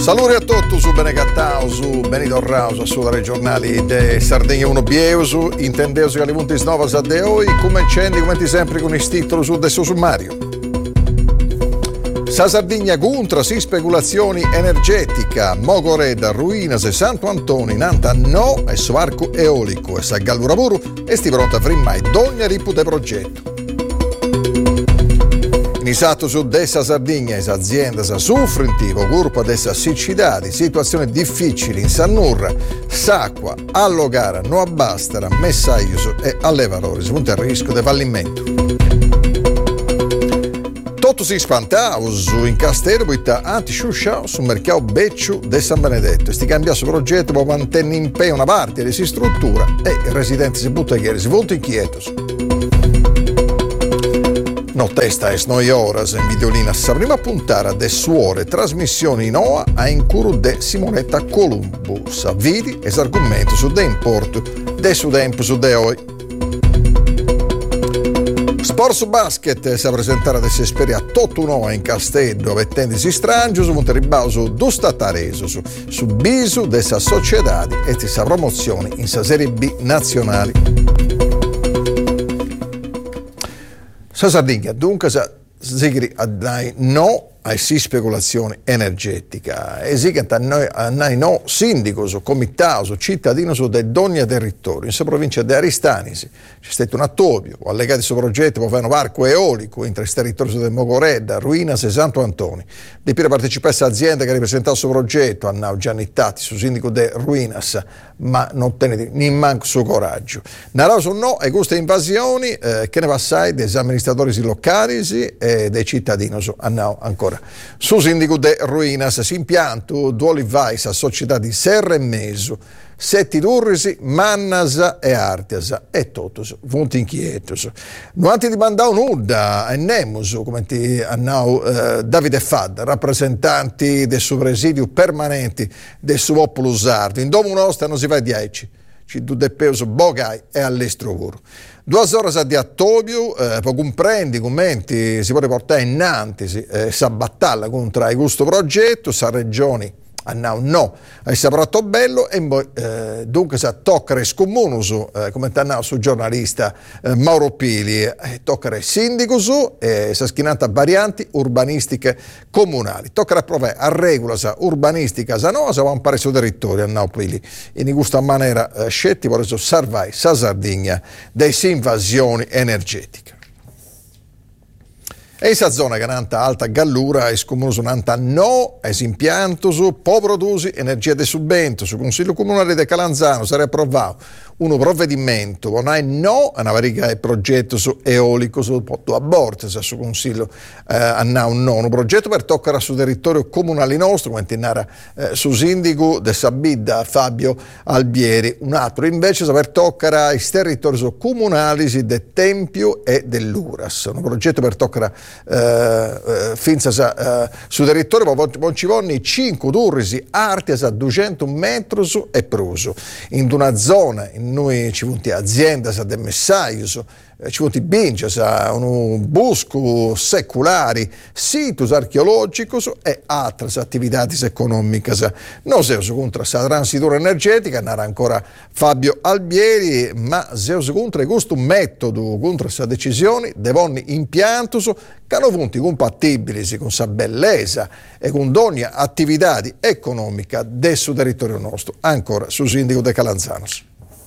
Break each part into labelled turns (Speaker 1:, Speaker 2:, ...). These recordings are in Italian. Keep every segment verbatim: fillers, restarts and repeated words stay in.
Speaker 1: Salve a tutti su Benegattao, su Benito Rauso, su dai giornali de Sardegna uno Bieusu, intendeosi che le punti novas a de oi, come cendi, come sempre con il titolo su adesso sommario. Sa Sardegna contra si speculazioni energetica, Mogoreda, Ruina, se Santo Antonio, Nanta no, e su arco eolico, e sa Gallura Puru, e sti pronta a frimmai d'ogni ripute progetto. Iniziato su dessa Sardegna e azienda sa soffrentivo, gruppo dessa siccidadi, situazioni difficili in Sannurra, Sacqua, Allogara, no abbastara, Messaiuso e Allevarori, spunta il rischio di fallimento. Tutto si spantava su in Castello, poiché anti-sciusciao sul mercato beccio di San Benedetto e sti cambia su progetto per mantenere in pe una parte di si struttura e i residenti si buttano ieri, si voltano inquietos. No testa es noi horas in videolina sa prima puntata de suore trasmissioni in O A a incuru de Simonetta Columbus a vidi es argomento su de importo de su tempo su de oi. Sport su basket si presentare de si speri a tutto un'oa in Castello vettendisi strangio su Monteribao su Dustatareso su, su bisu de sa società e ti sa promozione in sa Serie B nazionali. Sa Sardegna dunque sa sigri a dai no a si speculazione energetica e si che a noi, a noi no sindaco su comitato su cittadino su de ogni territorio in sa provincia di Aristanisi c'è stato un attopio o allegati su progetto per fare un parco eolico in tre territori del Mogoreda, Ruinas e Santo Antonio. Di più partecipare azienda che rappresentava il progetto hanno già nittati su sindaco de Ruinas ma non ottenete neanche suo coraggio. Narao su no e queste invasioni eh, che ne passai degli amministratori locali e dei cittadini su hanno ancora. Su sindaco de Ruinas si impianto due olivais a società di Serra e Mesu, Setti Turrisi, Mannasa e Artiasa e totus, punti inquietos. Non ti mandavo nulla e nemus, come ti hanno eh, Davide Fadda, rappresentanti del suo presidio permanenti del suo popolo sardo. In domo nostra non si fa dieci, ci du de peso bogai e all'estrovuro. Due ore di attobio, eh, per comprendi commenti si può portare innanzi eh, sa battaglia contro questo progetto, sa regioni hanno no, è saprato bello e poi eh, dunque sa toccare scomunu su, eh, come t'hanno su giornalista eh, Mauro Pili, eh, toccare sindaco su e eh, sa schinata varianti urbanistiche comunali, tocca approvare a regola sa urbanistica sa no, sa va un pare su territorio a Pili in questa maniera eh, scetti per eso salvai sa Sardegna dai invasioni energetiche. E in questa zona che nanta alta gallura e scomuno su nanta no es impianto su po produsi energia de subento su Consiglio Comunale de Calanzano sarà approvato un provvedimento con no a una variga e progetto su eolico su Porto a Borsa su Consiglio eh, a un no un progetto per toccare sul territorio comunale nostro come tinara eh, su sindaco de Sabidda Fabio Albieri un altro invece per toccare i territori comunali de Tempio e dell'Uras un progetto per toccare eh, eh, finza eh, su territorio ma ci vogliono cinque turrisi artias a duecento metri su e pruso in una zona in noi ci vuole azienda sa del messaggio ci vuole binge sa un busco secolari situs archeologici e altre attività economiche non se su contro la transizione energetica narra ancora Fabio Albieri ma se su contro questo metodo contro questa decisione devono impianto che hanno punti compatibili con sa bellezza e con ogni attività economica del suo territorio nostro ancora su sindaco de Calanzanos.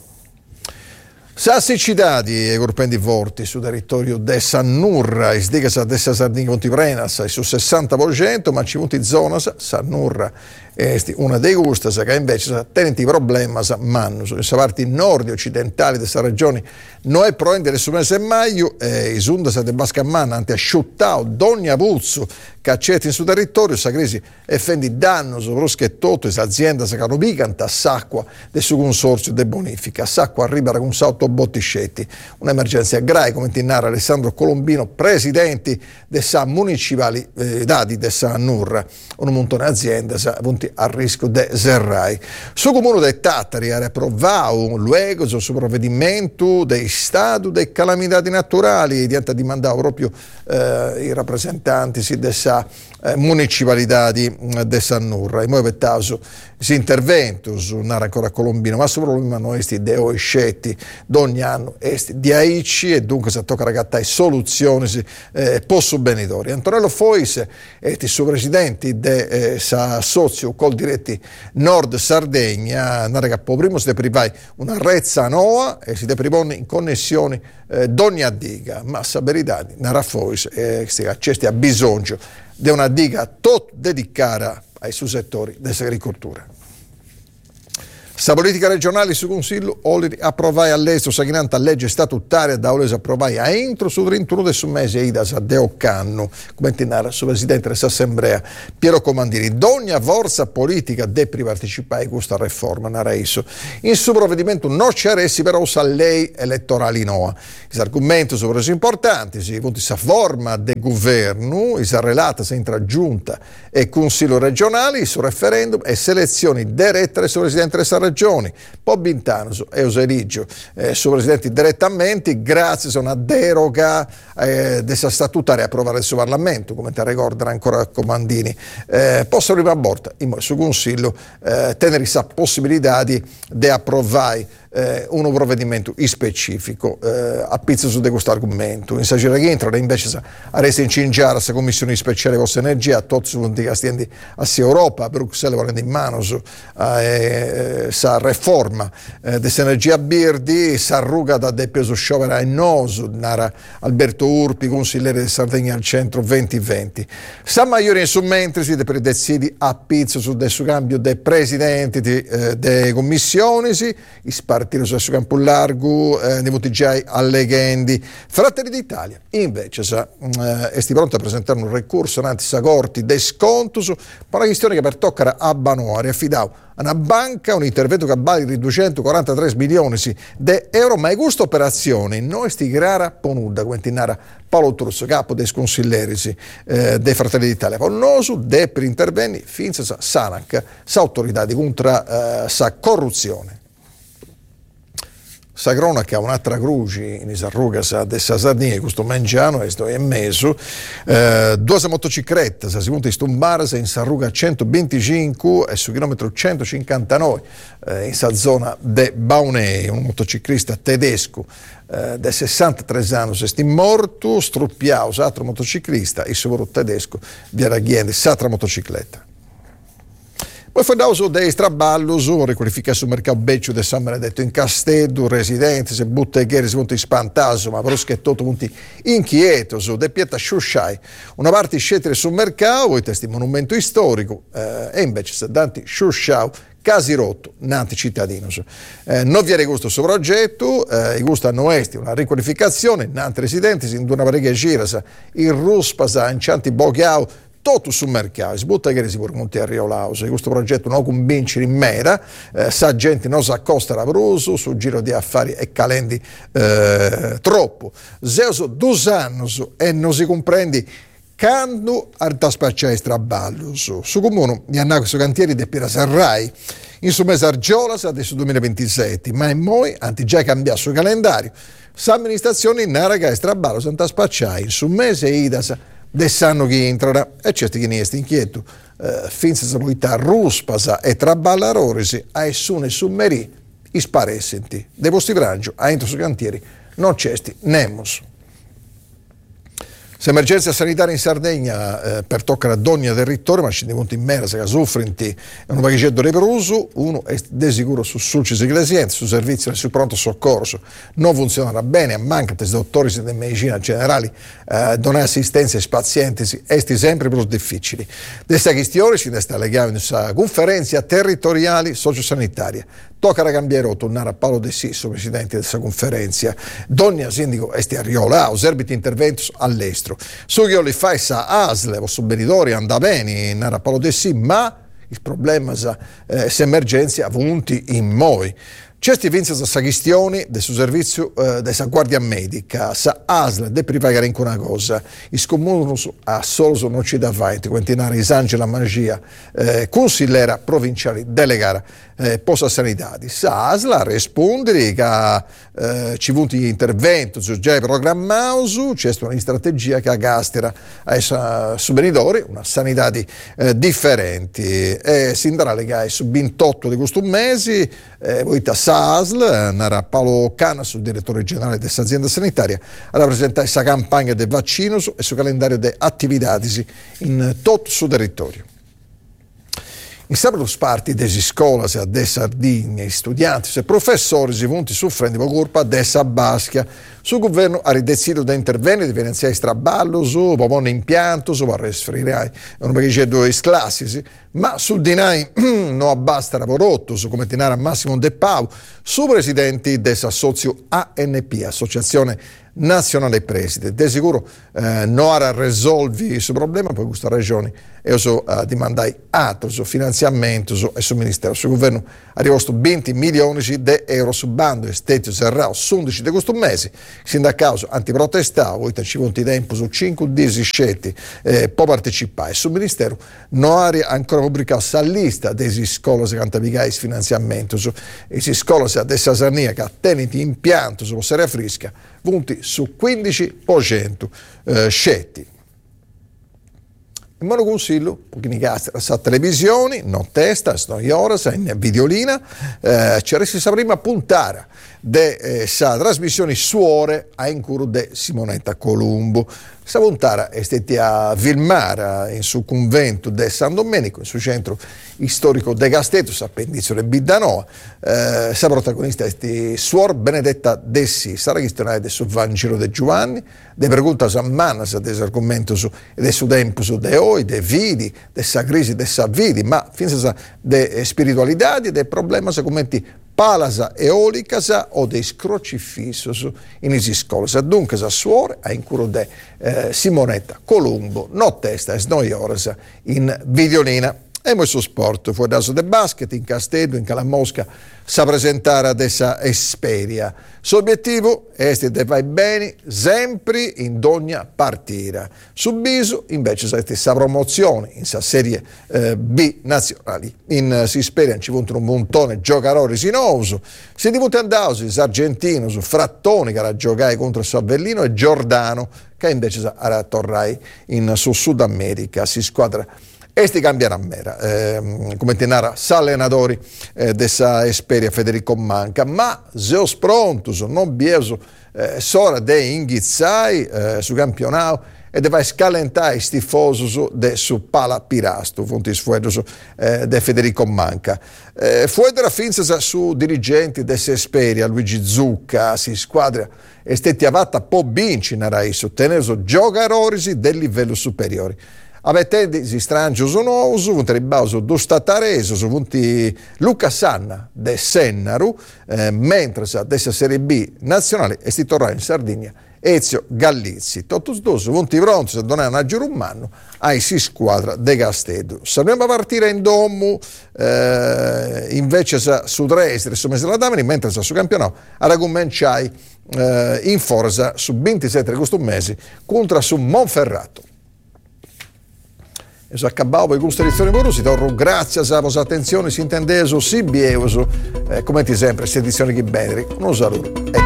Speaker 1: Sa siccitadi e corpendi forti sul territorio de Sannurra, e sdica sa dessa Sardegna Pontiprenas, su sessanta per cento, ma ci punti zona Sannurra è una dei gusti che invece tenenti problemi manno in sa parte nord occidentali della regione non è prendere su mese maio e i sunda sa de Bascamana anti asciuttao d'ogni puzzo che accetti in suo territorio sa crisi e fendi danno su proschettoto e azienda sa cano picanta s'acqua del suo consorzio de bonifica s'acqua arriva con salto bottiscetti un'emergenza grave come ti narra Alessandro Colombino presidenti de sa municipali eh, dati de Sannurra un montone azienda sa punti punti a rischio de serrai. Su comune de Tattari ha approvato luego su provvedimento dei stati de calamità naturali, di dimandare proprio eh, i rappresentanti sì, dessa eh, municipalità di de Sannurra. E poi per caso si intervento su non ancora colombino, ma soprattutto noi sti deo e scetti d'ogni anno esti di aici e dunque si tocca ragattare soluzioni eh, posso benitori. Antonello Foise e il suo presidente de eh, sa socio col diretti Nord Sardegna, Naracapo primo si deprivai una rezza noa e si deprivone in connessioni eh, d'ogni diga, ma sa verità Nara Foise eh, si accesti a bisogno di una diga tot dedicata ai suoi settori dell'agricoltura. Sta politica regionale su Consiglio Oliri approvai all'estero saginanta legge statutaria da Olesi approvai a entro su trentuno del suo mese Idas a Deoccanno, come tinara su presidente dell'assemblea Piero Comandini. D'ogni forza politica de pripartecipare a questa riforma naraiso. In suo provvedimento non c'era però sa lei elettorali noa. I argomenti sono resi importanti, si punti sa forma del governo, i sa relata entra giunta e consiglio regionali su referendum e selezioni dirette su presidente della regioni, poi Bintano e Oserigio eh, su presidenti direttamente grazie a una deroga eh, della statutaria approvata sul Parlamento, come ti ricordano ancora Comandini. Eh, posso arrivare a bordo, in su Consiglio eh, tenere questa possibilità di, di approvare eh, un provvedimento specifico eh, a pizza su di questo argomento. In Saggira che entra invece a resta incingiare questa commissione speciale vostra energia a tutti i punti che stiendi a Europa, Bruxelles volendo in mano su eh, sa riforma eh, dell'energia birdi, sa ruga da de peso sciopera e noso, nara Alberto Urpi, consigliere di Sardegna al centro duemilaventi. Sa maggiore in summentrisi de per decidi a pizza su del cambio dei presidenti di eh, de commissioni, si, partire su questo campo largo, eh, ne votigiai alleghendi. Fratelli d'Italia, invece, sa, eh, esti pronti a presentare un ricorso davanti a corti de sconto su una questione che per toccare a Banuari affidavo a una banca un intervento che vale di duecentoquarantatré milioni sì, di euro, ma è questa operazione non è grara ponuda, come tinara Paolo Trusso, capo dei consiglieri sì, eh, dei Fratelli d'Italia. Ponnosu de per interventi finza sa Sanac, sa autorità di contro eh, sa corruzione. Sa cronaca un'altra croce in Isarrugas dessa Sardegna, questo mangiano e sto messo eh, due motociclette si punta in stombare in Sarruga centoventicinque e su chilometro centocinquantanove eh, in sa zona de Baunei, un motociclista tedesco eh, de sessantatré anni è morto, struppiato s'altro motociclista e sopra tedesco vi era ghiende s'altra motocicletta. Poi fondavo dei straballos, riqualificare sul mercato beccio del San Benedetto in Castello, residenti, se botteghieri, si punti spantaso, ma però che tutto punti inquieto, su de pieta sciusciai. Una parte scegliere sul mercato, poi testi monumento storico, eh, e invece se danti sciusciau, casi rotto, nanti cittadino. Eh, non vi era questo suo progetto, eh, gusto hanno esti una riqualificazione, nanti residenti, in una parecchia gira, il Ruspasa, in Cianti Bocchiau, tutto sul mercato, si butta che si può montare a Riolao, se questo progetto non convince in mera, eh, sa gente non si accosta a Bruso, sul giro di affari e calendi eh, troppo. Zeuso due anni e non si comprendi quando arta spacciare straballo su, su comune mi hanno questo cantieri di Pira Serrai, in su mese Argiola adesso duemilaventisette, ma in moi anti già cambiato sul calendario, s'amministrazione in Naraga e straballo santa spacciare, in su mese Idas de sanno chi entrerà e certi che ne è inquieto eh, finza sa poita ruspasa e traballarorisi a essune summeri isparesenti de vostri frangio a entro su cantieri non cesti nemos. Se emergenza sanitaria in Sardegna eh, per toccare ad ogni territorio, ma ci diventa in mera, se soffrenti un pachetto riperuso, uno è di sicuro su sulcis ecclesiensi, su servizi e su pronto soccorso, non funzionerà bene, a manca di dottori di medicina generali, eh, donare assistenza ai pazienti, esti sempre più difficili. Questa questione si sta legando in questa conferenza territoriali sociosanitaria. Tocca a cambiare, tornare a Paolo De Sisso, presidente di questa conferenza. Donna sindaco esti a Riola, oserbiti interventi all'estero. Su che li fai sa asle, vostro benidori andà bene, in a Paolo De Sisso, ma il problema è eh, se emergenze avunti in moi. Cesti vinse sa questione del suo servizio eh, della guardia medica, sa A S L de privare in una cosa, i comuni a solo non ci da fare, quantinare Isangela Magia, eh, consigliera provinciale delegata eh, posta sanità. Sa A S L rispondere che eh, ci vuti intervento, già programmato, c'è una strategia che agastera ai subvenidori, una sanità di, eh, differenti. E si andrà a legare su ventotto di questo mese, eh, voi sa A S L, Nara Paolo Canas, direttore generale dell'azienda sanitaria, a rappresentare questa campagna del vaccino e sul calendario delle attività in tutto il suo territorio. In sabato parti delle scuole de Sardegna, studenti e professori si vanno soffrendo per colpa della Bastia. Sul governo ha deciso di intervenire, di finanziare il traballo, su un impianto, su per resfriare un pacchetto di classi, ma sul dinai non basta lavorotto, su come tenere a Massimo De Pau, su presidenti dell'assozio A N P, Associazione Nazionale Preside. De sicuro eh, non ha risolvi questo problema, poi questa regione e uso uh, di mandare altro su finanziamento su, e sul ministero. Sul governo ha riposto venti milioni di euro su bando e stetio serrato su undici di questo mese. Sindacato antiprotestavo, poi ci conti tempo su cinque diciassette eh, può partecipare. Sul ministero non ha ancora pubblicato la lista delle scuole che hanno avviato finanziamento su le scuole della Sasania che hanno impianto su Seria Frisca, punti su quindici per cento eh, scetti. In modo consiglio, pochini castri, sa televisione, non testa, non ora, in videolina, eh, ci resta la prima puntata della eh, trasmissione Suore a incuro di Simonetta Colombo. Questa puntata è stata a Vilmara, in suo convento di San Domenico, in suo centro storico de Gasteto, appendizio di Biddanoa. Eh, sa protagonista è Suor Benedetta Dessi, sarà questionare del suo Vangelo di Giovanni, de preguntas a manas des argomentos del suo tempo su de oi, de vidi, de sa crisi de sa vidi, ma finza de spiritualità e de problemas come palas eolicas o dei crocifissos in isi scolas. Dunque, sa suore a incuro de eh, Simonetta Colombo, no testa e noi horas in videolina. E questo sport, fuori daso de basket, in Castello, in Calamosca, sa presentare adesso Esperia. Suo obiettivo è di fare bene sempre in ogni partita. Subiso, invece, sa sa promozione in sa serie eh, B nazionali. In uh, si spera ci vuole un montone giocatori sinoso. Si diventa andato in argentino, su Frattoni, che era giocare contro Savellino, e Giordano, che invece era tornare in su Sud America. Si squadra e sti cambierà mera, eh, come tenara s'allenatori eh, dessa Esperia Federico Manca, ma seos prontos, non bieso eh, sora de inghizzai eh, su campionato e deve scalentare i tifosi de su Pala Pirasto, fontis fuedos eh, de Federico Manca. Eh, fuedera finza su dirigenti dessa Esperia, Luigi Zucca, si squadra e stetti avatta po' binci narai su teneso giocatori del livello superiore. Avete si strangio su nuovo, un tribauso do statareso, su punti Luca Sanna de Sennaru, eh, mentre sa dessa Serie B nazionale e si tornerà in Sardegna Ezio Gallizzi. Totus dos punti pronti a donare una giurumano ai si squadra de Gastedo. Sappiamo partire in domu, eh, invece sa su Dresde, su Mese la Damini, mentre sa su campionato a cominciare eh, in forza su ventisette di questo mese contro su Monferrato. E so accabavo per questa edizione Borusi, torno grazie a vostra attenzione, si intende su C B E, eh, come sempre, questa edizione che bene, un saluto.